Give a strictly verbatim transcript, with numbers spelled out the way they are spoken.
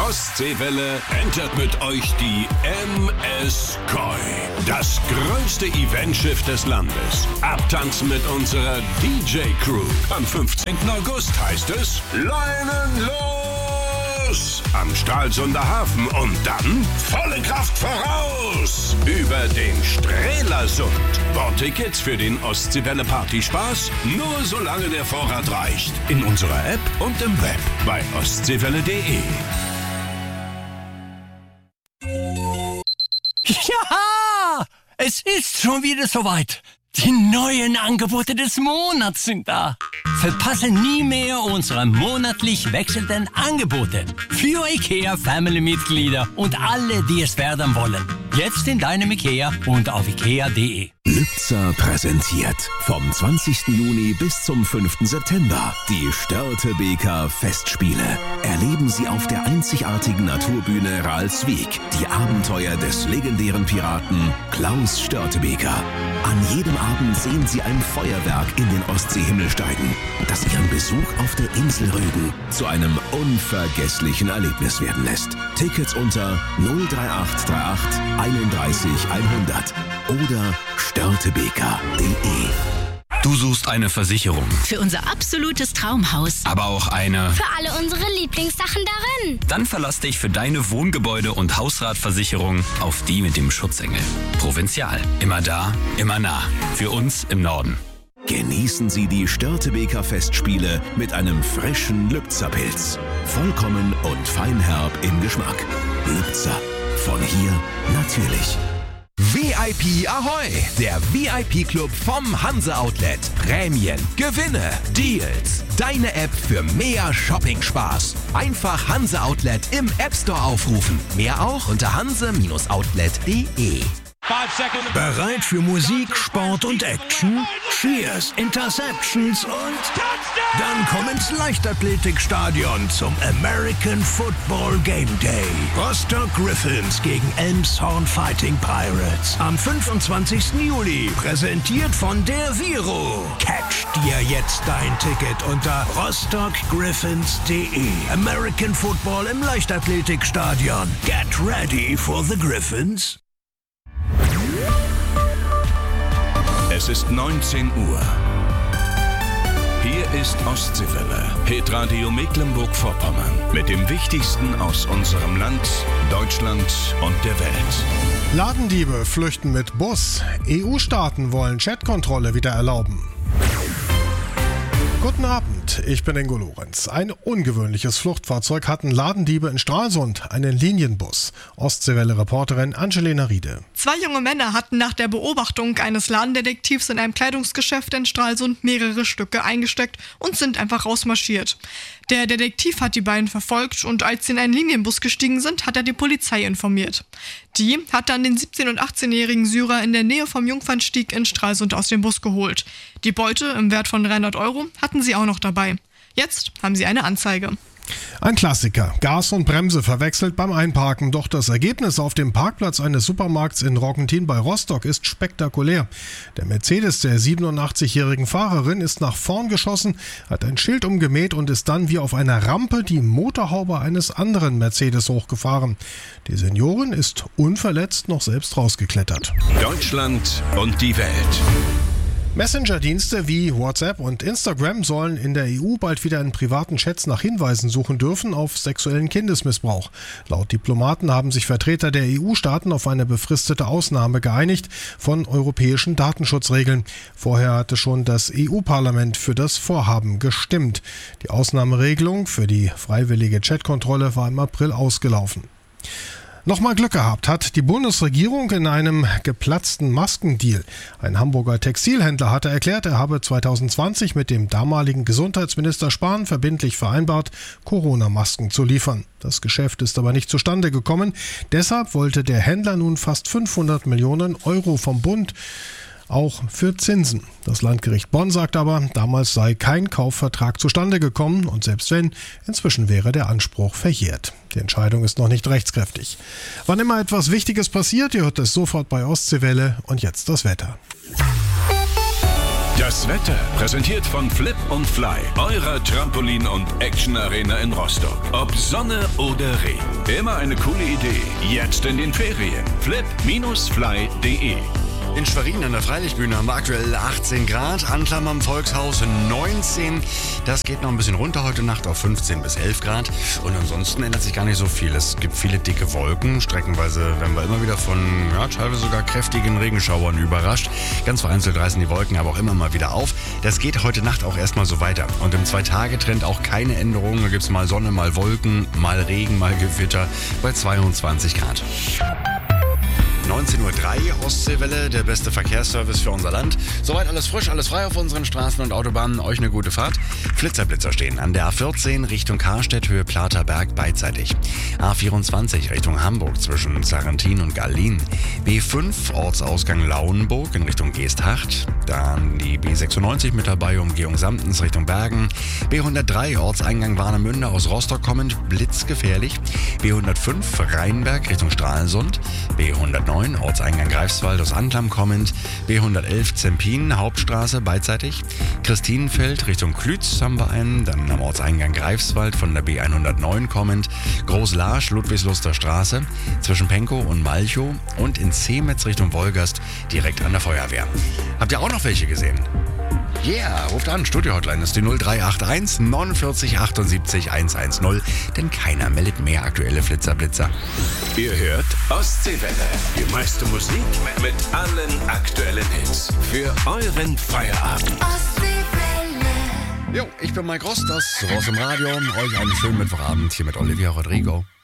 Ostseewelle entert mit euch die M S Koi. Das größte Eventschiff des Landes. Abtanzen mit unserer D J-Crew. Am fünfzehnten August heißt es Leinen los! Am Stralsunder Hafen und dann volle Kraft voraus! Über den Strelasund. Bordtickets für den Ostseewelle Partyspaß nur solange der Vorrat reicht. In unserer App und im Web bei ostseewelle punkt de. Ja, es ist schon wieder soweit. Die neuen Angebote des Monats sind da. Verpasse nie mehr unsere monatlich wechselnden Angebote für IKEA-Family-Mitglieder und alle, die es werden wollen. Jetzt in deinem IKEA und auf ikea punkt de. Lübzer präsentiert vom zwanzigsten Juni bis zum fünften September die Störtebeker Festspiele. Erleben Sie auf der einzigartigen Naturbühne Ralswiek die Abenteuer des legendären Piraten Klaus Störtebeker. An jedem Abend sehen Sie ein Feuerwerk in den Ostseehimmel steigen, das Ihren Besuch auf der Insel Rügen zu einem unvergesslichen Erlebnis werden lässt. Tickets unter null drei acht drei acht einunddreißig hundert oder störtebeker punkt de. Du suchst eine Versicherung. Für unser absolutes Traumhaus. Aber auch eine... Für alle unsere Lieblingssachen darin. Dann verlass dich für deine Wohngebäude- und Hausratversicherung auf die mit dem Schutzengel. Provinzial. Immer da, immer nah. Für uns im Norden. Genießen Sie die Störtebeker Festspiele mit einem frischen Lübzer Pilz. Vollkommen und feinherb im Geschmack. Lübzer. Von hier natürlich. V I P Ahoi, der V I P-Club vom Hanse Outlet. Prämien, Gewinne, Deals. Deine App für mehr Shopping-Spaß. Einfach Hanse Outlet im App Store aufrufen. Mehr auch unter hanse Outlet punkt de. Bereit für Musik, Sport und Action? Cheers, Interceptions und dann komm ins Leichtathletikstadion zum American Football Game Day. Rostock Griffins gegen Elmshorn Fighting Pirates am fünfundzwanzigsten Juli. Präsentiert von der Viro. Catch dir jetzt dein Ticket unter rostock griffins punkt de. American Football im Leichtathletikstadion. Get ready for the Griffins. Es ist neunzehn Uhr. Hier ist Ostseewelle, Hitradio Mecklenburg-Vorpommern. Mit dem Wichtigsten aus unserem Land, Deutschland und der Welt. Ladendiebe flüchten mit Bus. E U-Staaten wollen Chatkontrolle wieder erlauben. Guten Abend, ich bin Ingo Lorenz. Ein ungewöhnliches Fluchtfahrzeug hatten Ladendiebe in Stralsund, einen Linienbus. Ostseewelle-Reporterin Angelina Riede. Zwei junge Männer hatten nach der Beobachtung eines Ladendetektivs in einem Kleidungsgeschäft in Stralsund mehrere Stücke eingesteckt und sind einfach rausmarschiert. Der Detektiv hat die beiden verfolgt und als sie in einen Linienbus gestiegen sind, hat er die Polizei informiert. Die hat dann den siebzehn- und achtzehnjährigen Syrer in der Nähe vom Jungfernstieg in Stralsund aus dem Bus geholt. Die Beute im Wert von dreihundert Euro hatten sie auch noch dabei. Jetzt haben sie eine Anzeige. Ein Klassiker. Gas und Bremse verwechselt beim Einparken. Doch das Ergebnis auf dem Parkplatz eines Supermarkts in Roggentin bei Rostock ist spektakulär. Der Mercedes der siebenundachtzigjährigen Fahrerin ist nach vorn geschossen, hat ein Schild umgemäht und ist dann wie auf einer Rampe die Motorhaube eines anderen Mercedes hochgefahren. Die Seniorin ist unverletzt noch selbst rausgeklettert. Deutschland und die Welt. Messenger-Dienste wie WhatsApp und Instagram sollen in der E U bald wieder in privaten Chats nach Hinweisen suchen dürfen auf sexuellen Kindesmissbrauch. Laut Diplomaten haben sich Vertreter der E U-Staaten auf eine befristete Ausnahme geeinigt von europäischen Datenschutzregeln. Vorher hatte schon das E U-Parlament für das Vorhaben gestimmt. Die Ausnahmeregelung für die freiwillige Chatkontrolle war im April ausgelaufen. Nochmal Glück gehabt hat die Bundesregierung in einem geplatzten Maskendeal. Ein Hamburger Textilhändler hatte erklärt, er habe zwanzig zwanzig mit dem damaligen Gesundheitsminister Spahn verbindlich vereinbart, Corona-Masken zu liefern. Das Geschäft ist aber nicht zustande gekommen. Deshalb wollte der Händler nun fast fünfhundert Millionen Euro vom Bund, auch für Zinsen. Das Landgericht Bonn sagt aber, damals sei kein Kaufvertrag zustande gekommen und selbst wenn, inzwischen wäre der Anspruch verjährt. Die Entscheidung ist noch nicht rechtskräftig. Wann immer etwas Wichtiges passiert, ihr hört es sofort bei Ostseewelle und jetzt das Wetter. Das Wetter präsentiert von Flip und Fly, eurer Trampolin- und Action-Arena in Rostock. Ob Sonne oder Regen, immer eine coole Idee. Jetzt in den Ferien. flip Bindestrich fly punkt de. In Schwerin an der Freilichtbühne haben wir aktuell achtzehn Grad, Anklam am Volkshaus neunzehn. Das geht noch ein bisschen runter heute Nacht auf fünfzehn bis elf Grad. Und ansonsten ändert sich gar nicht so viel. Es gibt viele dicke Wolken. Streckenweise werden wir immer wieder von ja, teilweise sogar kräftigen Regenschauern überrascht. Ganz vereinzelt reißen die Wolken aber auch immer mal wieder auf. Das geht heute Nacht auch erstmal so weiter. Und im Zwei-Tage-Trend auch keine Änderungen. Da gibt es mal Sonne, mal Wolken, mal Regen, mal Gewitter bei zweiundzwanzig Grad. neunzehn Uhr drei, Ostseewelle, der beste Verkehrsservice für unser Land. Soweit alles frisch, alles frei auf unseren Straßen und Autobahnen. Euch eine gute Fahrt. Flitzer-Blitzer stehen an der A vierzehn Richtung Karstedt, Höhe Platerberg beidseitig. A vierundzwanzig Richtung Hamburg zwischen Sarrentin und Gallin. B fünf, Ortsausgang Lauenburg in Richtung Geesthacht. Dann die B sechsundneunzig mit dabei, Umgehung Samtens Richtung Bergen. B hundertdrei, Ortseingang Warnemünde aus Rostock kommend, blitzgefährlich. B hundertfünf, Rheinberg Richtung Stralsund. B hundertneun, Ortseingang Greifswald aus Anklam kommend. B hundertelf, Zempin, Hauptstraße beidseitig. Christinenfeld Richtung Klütz haben wir einen. Dann am Ortseingang Greifswald von der B hundertneun kommend. Großlarsch, Ludwigsluster Straße zwischen Penkow und Malchow. Und in Zemetz Richtung Wolgast direkt an der Feuerwehr. Habt ihr auch noch welche gesehen? Yeah, ruft an, Studio-Hotline ist die null drei acht eins neunundvierzig achtundsiebzig hundertzehn, denn keiner meldet mehr aktuelle Flitzer-Blitzer. Ihr hört Ostseewelle, die meiste Musik mit allen aktuellen Hits für euren Feierabend. Jo, ich bin Mike Rost, das Ross im Radio. Euch einen schönen Mittwochabend hier mit Olivia Rodrigo.